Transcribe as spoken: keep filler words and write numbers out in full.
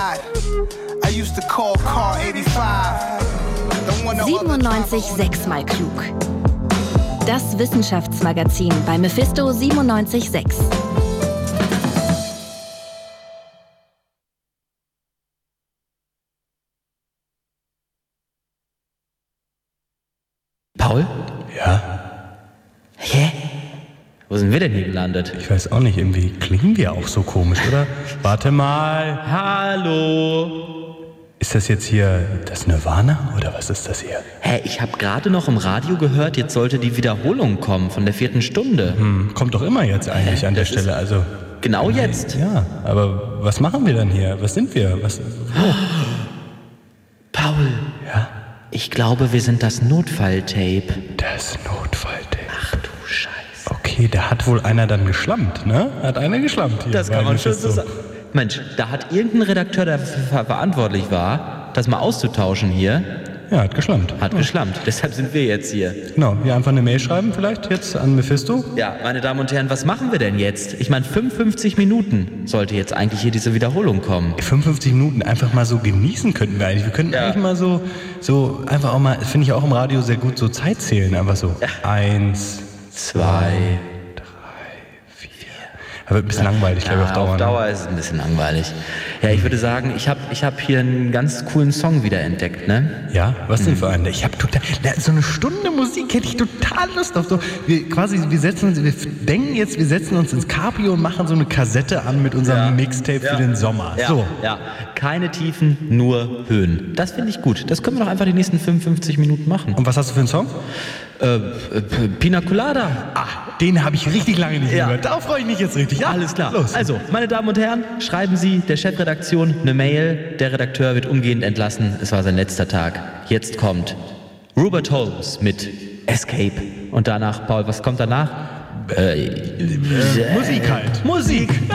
siebenundneunzig Komma sechs mal klug. Das Wissenschaftsmagazin bei Mephisto siebenundneunzig Komma sechs. Paul? Ja? Hä? Wo sind wir denn hier gelandet? Ich weiß auch nicht, irgendwie klingen wir auch so komisch, oder? Warte mal. Hallo? Ist das jetzt hier das Nirvana oder was ist das hier? Hä, ich habe gerade noch im Radio gehört, jetzt sollte die Wiederholung kommen von der vierten Stunde. Hm, kommt doch immer jetzt eigentlich Hä, an der das Stelle, also... Genau jetzt? Ja, aber was machen wir dann hier? Was sind wir? Was... Wo? Paul. Ja? Ich glaube, wir sind das Notfalltape. Das Notfalltape. Ach du Scheiße. Okay, da hat wohl einer dann geschlammt, ne? Hat einer geschlammt hier. Das kann man schon so so sagen. Mensch, da hat irgendein Redakteur, der ver- verantwortlich war, das mal auszutauschen hier, Ja, hat geschlammt. hat geschlammt. Deshalb sind wir jetzt hier. Genau, hier einfach eine Mail schreiben vielleicht jetzt an Mephisto. Ja, meine Damen und Herren, was machen wir denn jetzt? Ich meine, fünfundfünfzig Minuten sollte jetzt eigentlich hier diese Wiederholung kommen. fünfundfünfzig Minuten einfach mal so genießen könnten wir eigentlich. Wir könnten Ja. eigentlich mal so, so einfach auch mal, das finde ich auch im Radio sehr gut, so Zeit zählen. Einfach so. Eins, Zwei. aber ein bisschen langweilig, glaube ich, auf Dauer. Auf ne? Dauer ist es ein bisschen langweilig. Ja, ich würde sagen, ich habe ich hab hier einen ganz coolen Song wiederentdeckt, ne? Ja, was denn für einen? Ich habe total, na, so eine Stunde Musik hätte ich total Lust auf. So, wir quasi, wir setzen uns, wir denken jetzt, wir setzen uns ins Cabrio und machen so eine Kassette an mit unserem Ja. Mixtape Ja. für den Sommer. Ja, So. ja, keine Tiefen, nur Höhen. Das finde ich gut. Das können wir doch einfach die nächsten fünfundfünfzig Minuten machen. Und was hast du für einen Song? Äh, äh, Pina Colada. Ah, den habe ich richtig lange nicht Ja. gehört. Darauf freue ich mich jetzt richtig. Ja, Alles klar. Los. Also, meine Damen und Herren, schreiben Sie der Chefredaktion eine Mail. Der Redakteur wird umgehend entlassen. Es war sein letzter Tag. Jetzt kommt Robert Holmes mit Escape. Und danach, Paul, was kommt danach? Äh, Musik halt. Musik.